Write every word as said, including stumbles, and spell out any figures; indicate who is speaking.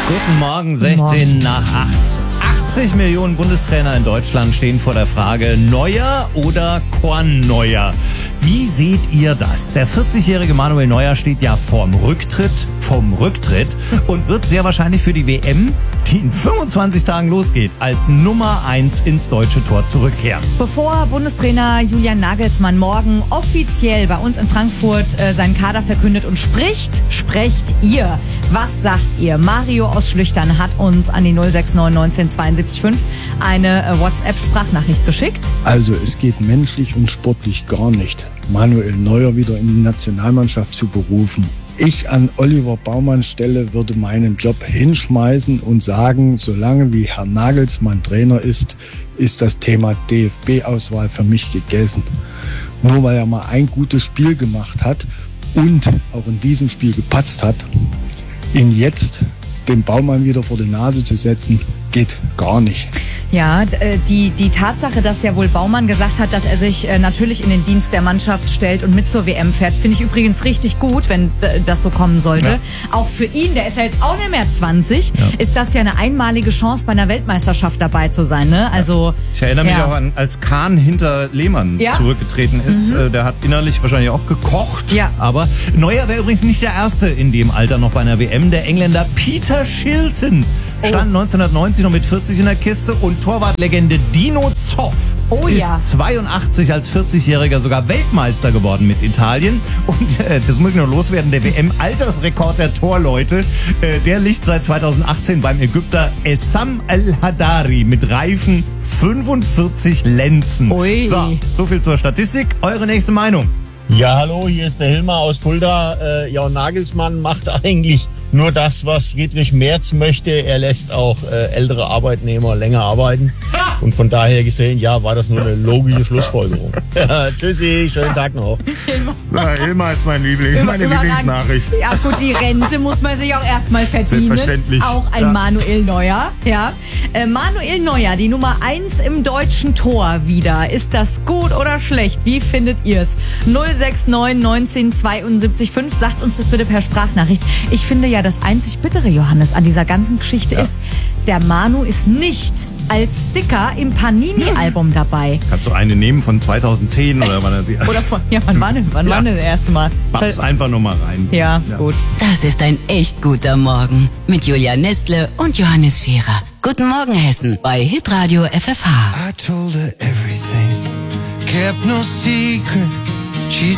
Speaker 1: Guten Morgen, sechzehn nach acht. achtzig Millionen Bundestrainer in Deutschland stehen vor der Frage, Neuer oder Kornneuer? Wie seht ihr das? Der vierzigjährige Manuel Neuer steht ja vorm Rücktritt, vom Rücktritt und wird sehr wahrscheinlich für die W M, die in fünfundzwanzig Tagen losgeht, als Nummer eins ins deutsche Tor zurückkehren.
Speaker 2: Bevor Bundestrainer Julian Nagelsmann morgen offiziell bei uns in Frankfurt äh, seinen Kader verkündet und spricht, sprecht ihr. Was sagt ihr? Mario aus Schlüchtern hat uns an die null sechs neun neunzehn zweiundsiebzig fünf eine äh, WhatsApp-Sprachnachricht geschickt.
Speaker 3: Also es geht menschlich und sportlich gar nicht, Manuel Neuer wieder in die Nationalmannschaft zu berufen. Ich an Oliver Baumanns Stelle würde meinen Job hinschmeißen und sagen, solange wie Herr Nagelsmann Trainer ist, ist das Thema D F B-Auswahl für mich gegessen. Nur weil er mal ein gutes Spiel gemacht hat und auch in diesem Spiel gepatzt hat, ihn jetzt den Baumann wieder vor die Nase zu setzen, geht gar nicht.
Speaker 2: Ja, die, die Tatsache, dass ja wohl Baumann gesagt hat, dass er sich natürlich in den Dienst der Mannschaft stellt und mit zur W M fährt, finde ich übrigens richtig gut, wenn das so kommen sollte. Ja. Auch für ihn, der ist ja jetzt auch nicht mehr zwanzig, ja. Ist das ja eine einmalige Chance, bei einer Weltmeisterschaft dabei zu sein. Ne? Also,
Speaker 1: ich erinnere ja. mich auch an, als Kahn hinter Lehmann ja. zurückgetreten ist. Mhm. Der hat innerlich wahrscheinlich auch gekocht. Ja. Aber Neuer wäre übrigens nicht der Erste in dem Alter noch bei einer W M. Der Engländer Peter Shilton stand oh. neunzehnhundertneunzig noch mit vierzig in der Kiste und Torwartlegende Dino Zoff oh, ist ja. zweiundachtzig als vierzigjähriger sogar Weltmeister geworden mit Italien. Und äh, das muss ich noch loswerden, der W M-Altersrekord der Torleute, äh, der liegt seit zweitausendachtzehn beim Ägypter Essam El-Hadari mit reifen fünfundvierzig Lenzen. Ui. So, so viel zur Statistik. Eure nächste Meinung?
Speaker 4: Ja, hallo, hier ist der Hilmar aus Fulda. Äh, ja, Nagelsmann macht eigentlich nur das, was Friedrich Merz möchte. Er lässt auch äh, ältere Arbeitnehmer länger arbeiten. Und von daher gesehen, ja, war das nur eine logische Schlussfolgerung. Ja, tschüssi, schönen Tag noch.
Speaker 1: Na, Hilmar ist mein Liebling, meine Lieblingsnachricht.
Speaker 2: Ja gut, die Rente muss man sich auch erstmal verdienen.
Speaker 1: Selbstverständlich.
Speaker 2: Auch ein ja. Manuel Neuer. Ja. Äh, Manuel Neuer, die Nummer eins im deutschen Tor wieder. Ist das gut oder schlecht? Wie findet ihr es? null sechs neun neunzehn zweiundsiebzig fünf. Sagt uns das bitte per Sprachnachricht. Ich finde ja, das einzig Bittere, Johannes, an dieser ganzen Geschichte ja. ist, der Manu ist nicht als Sticker im Panini-Album dabei.
Speaker 1: Kannst du eine nehmen von zweitausendzehn oder wann? Die
Speaker 2: oder von, ja, wann war denn, wann ja. war denn das erste Mal?
Speaker 1: Pack's einfach nur mal rein.
Speaker 2: Ja, ja, gut.
Speaker 5: Das ist ein echt guter Morgen mit Julia Nestle und Johannes Scherer. Guten Morgen, Hessen bei Hitradio F F H.
Speaker 6: I told her everything, kept no secret. She